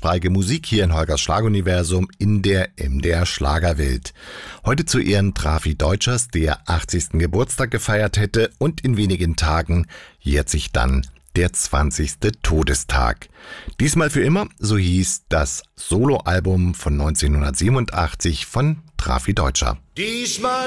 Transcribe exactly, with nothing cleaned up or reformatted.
deutschsprachige Musik hier in Holgers Schlageruniversum in der M D R Schlagerwelt. Heute zu Ehren Trafi Deutschers, der achtzigsten Geburtstag gefeiert hätte, und in wenigen Tagen jährt sich dann der zwanzigste Todestag. Diesmal für immer, so hieß das Soloalbum von neunzehnhundertsiebenundachtzig von Trafi Deutscher. Diesmal